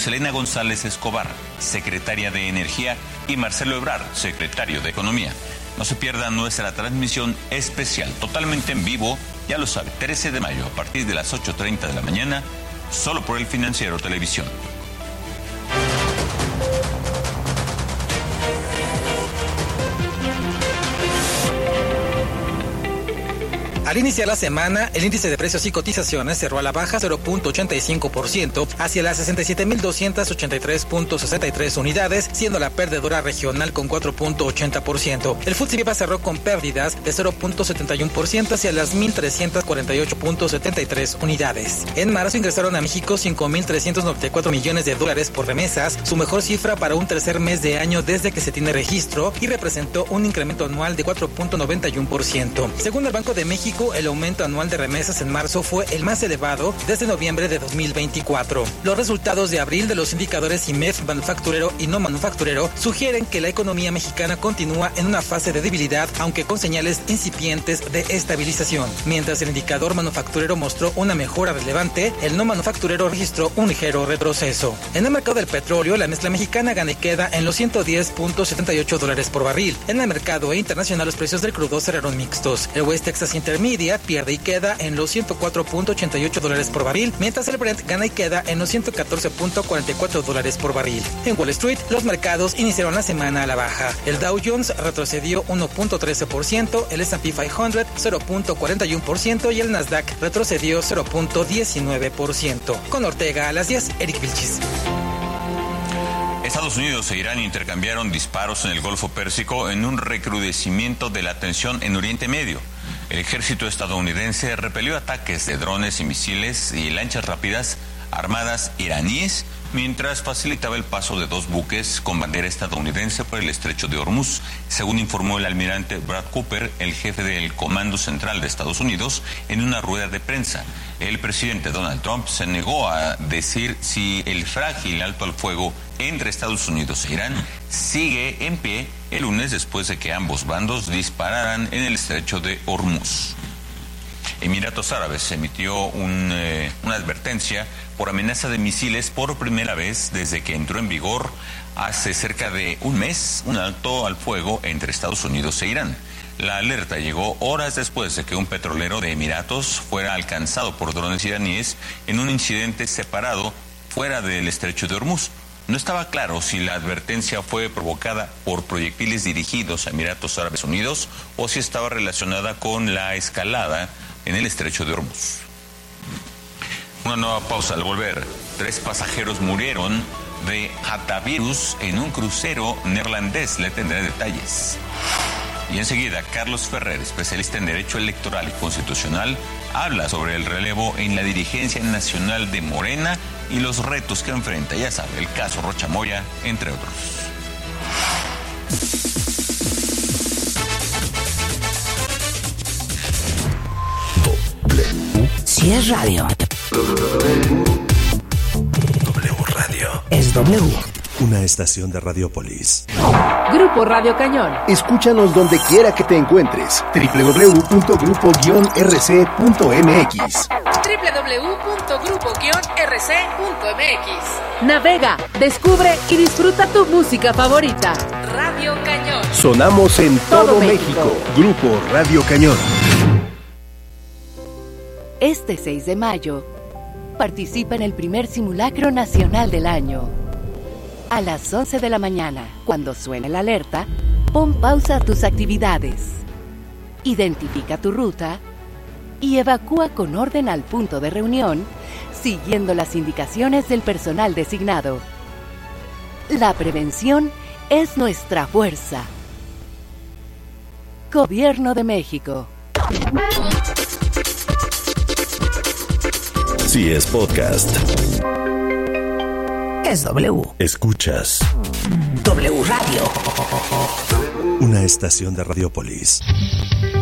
Roselena González Escobar, secretaria de Energía, y Marcelo Ebrard, secretario de Economía. No se pierda nuestra transmisión especial, totalmente en vivo, ya lo sabe, 13 de mayo, a partir de las 8:30 de la mañana, solo por El Financiero Televisión. Al iniciar la semana, el índice de precios y cotizaciones cerró a la baja 0.85% hacia las 67.283.63 unidades, siendo la perdedora regional con 4.80%. El FTSE Viva cerró con pérdidas de 0.71% hacia las 1.348.73 unidades. En marzo ingresaron a México $5.394 millones por remesas, su mejor cifra para un tercer mes de año desde que se tiene registro, y representó un incremento anual de 4.91%. Según el Banco de México, el aumento anual de remesas en marzo fue el más elevado desde noviembre de 2024. Los resultados de abril de los indicadores IMEF manufacturero y no manufacturero sugieren que la economía mexicana continúa en una fase de debilidad, aunque con señales incipientes de estabilización. Mientras el indicador manufacturero mostró una mejora relevante, el no manufacturero registró un ligero retroceso. En el mercado del petróleo, la mezcla mexicana gana y queda en los $110.78 por barril. En el mercado internacional, los precios del crudo cerraron mixtos. El West Texas Intermediate pierde y queda en los $104.88 por barril, mientras el Brent gana y queda en los $114.44 por barril. En Wall Street, los mercados iniciaron la semana a la baja. El Dow Jones retrocedió 1.13%, el S&P 500 0.41% y el Nasdaq retrocedió 0.19%. Con Ortega a las 10, Eric Vilchis. Estados Unidos e Irán intercambiaron disparos en el Golfo Pérsico en un recrudecimiento de la tensión en Oriente Medio. El ejército estadounidense repelió ataques de drones y misiles y lanchas rápidas armadas iraníes mientras facilitaba el paso de dos buques con bandera estadounidense por el estrecho de Hormuz, según informó el almirante Brad Cooper, el jefe del Comando Central de Estados Unidos, en una rueda de prensa. El presidente Donald Trump se negó a decir si el frágil alto al fuego entre Estados Unidos e Irán sigue en pie el lunes después de que ambos bandos dispararan en el estrecho de Hormuz. Emiratos Árabes emitió una advertencia por amenaza de misiles por primera vez desde que entró en vigor hace cerca de un mes un alto al fuego entre Estados Unidos e Irán. La alerta llegó horas después de que un petrolero de Emiratos fuera alcanzado por drones iraníes en un incidente separado fuera del estrecho de Hormuz. No estaba claro si la advertencia fue provocada por proyectiles dirigidos a Emiratos Árabes Unidos o si estaba relacionada con la escalada en el estrecho de Hormuz. Una nueva pausa al volver. 3 pasajeros murieron de hantavirus en un crucero neerlandés. Le tendré detalles. Y enseguida, Carlos Ferrer, especialista en Derecho Electoral y Constitucional, habla sobre el relevo en la dirigencia nacional de Morena y los retos que enfrenta, ya sabe, el caso Rocha Moya, entre otros. Si es radio. W Radio. Es W. Una estación de Radiopolis. Grupo Radio Cañón. Escúchanos donde quiera que te encuentres. www.grupo-rc.mx. www.grupo-rc.mx. Navega, descubre y disfruta tu música favorita. Radio Cañón. Sonamos en todo México. Grupo Radio Cañón. Este 6 de mayo, participa en el primer simulacro nacional del año. A las 11 de la mañana, cuando suene la alerta, pon pausa a tus actividades. Identifica tu ruta y evacúa con orden al punto de reunión, siguiendo las indicaciones del personal designado. La prevención es nuestra fuerza. Gobierno de México. Si es podcast. Es W. Escuchas W Radio. Una estación de Radiopolis.